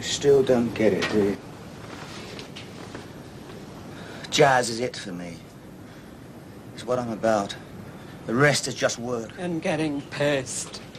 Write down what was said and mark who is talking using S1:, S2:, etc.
S1: You still don't get it, do you? Jazz is it for me. It's what I'm about. The rest is just work.
S2: And getting pissed.